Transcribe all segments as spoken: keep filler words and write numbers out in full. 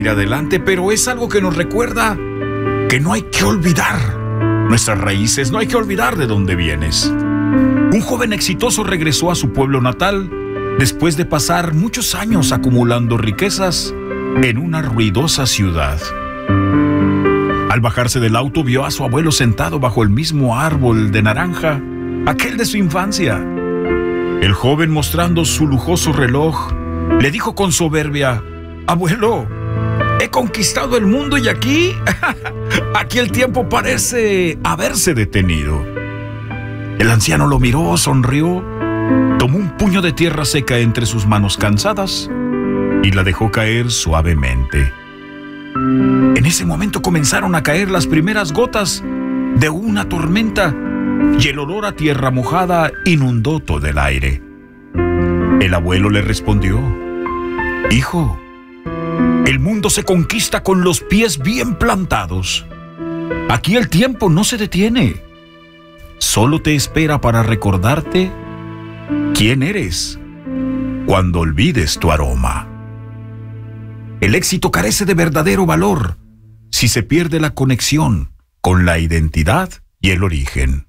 ir adelante, pero es algo que nos recuerda que no hay que olvidar nuestras raíces, no hay que olvidar de dónde vienes. Un joven exitoso regresó a su pueblo natal después de pasar muchos años acumulando riquezas en una ruidosa ciudad. Al bajarse del auto vio a su abuelo sentado bajo el mismo árbol de naranja, aquel de su infancia. El joven, mostrando su lujoso reloj, le dijo con soberbia: «Abuelo, he conquistado el mundo y aquí, aquí el tiempo parece haberse detenido». El anciano lo miró, sonrió, tomó un puño de tierra seca entre sus manos cansadas y la dejó caer suavemente. En ese momento comenzaron a caer las primeras gotas de una tormenta y el olor a tierra mojada inundó todo el aire. El abuelo le respondió: «Hijo, el mundo se conquista con los pies bien plantados. Aquí el tiempo no se detiene. Solo te espera para recordarte quién eres cuando olvides tu aroma». El éxito carece de verdadero valor si se pierde la conexión con la identidad y el origen.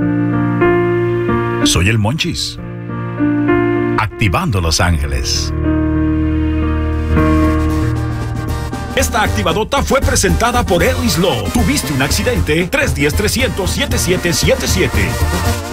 Soy el Monchis, activando Los Ángeles. Esta activadota fue presentada por Ellis Law. ¿Tuviste un accidente? tres uno cero, trescientos, setenta y siete setenta y siete.